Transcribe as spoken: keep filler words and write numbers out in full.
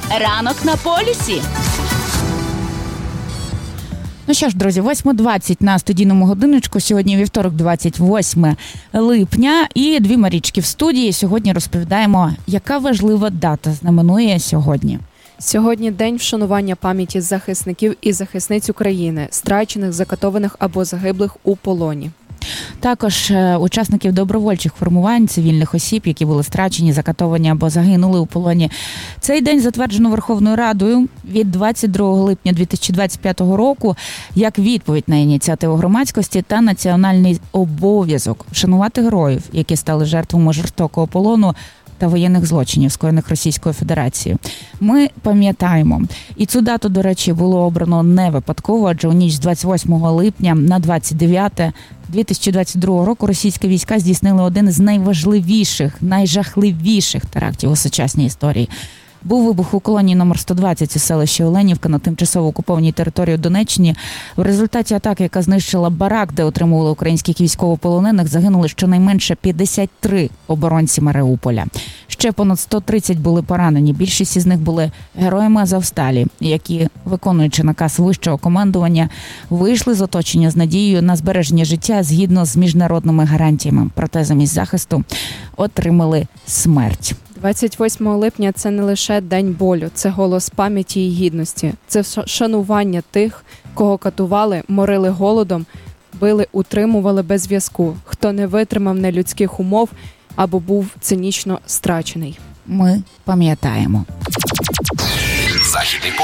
Ранок на полюсі. Ну що ж, друзі, восьма двадцять на студійному годиночку. Сьогодні вівторок, двадцять восьме липня. І дві Марічки в студії. Сьогодні розповідаємо, яка важлива дата знаменує сьогодні. Сьогодні день вшанування пам'яті захисників і захисниць України, страчених, закатованих або загиблих у полоні. Також е, учасників добровольчих формувань, цивільних осіб, які були страчені, закатовані або загинули у полоні. Цей день затверджено Верховною Радою від двадцять другого липня дві тисячі двадцять п'ятого року як відповідь на ініціативу громадськості та національний обов'язок вшанувати героїв, які стали жертвами жорстокого полону та воєнних злочинів, скоєних Російською Федерацією. Ми пам'ятаємо. І цю дату, до речі, було обрано не випадково, адже у ніч з двадцять восьмого липня на двадцять дев'яте дві тисячі двадцять другого року російські війська здійснили один з найважливіших, найжахливіших терактів у сучасній історії. Був вибух у колонії номер сто двадцять у селищі Оленівка на тимчасово окупованій території Донеччини. В результаті атаки, яка знищила барак, де утримували українських військовополонених, загинули щонайменше п'ятдесят три оборонці Маріуполя. Ще понад сто тридцять були поранені. Більшість із них були героями Азовсталі, які, виконуючи наказ вищого командування, вийшли з оточення з надією на збереження життя згідно з міжнародними гарантіями. Проте замість захисту отримали смерть. двадцять восьмого липня – це не лише день болю, це голос пам'яті і гідності. Це шанування тих, кого катували, морили голодом, били, утримували без зв'язку, хто не витримав нелюдських умов або був цинічно страчений. Ми пам'ятаємо. Західний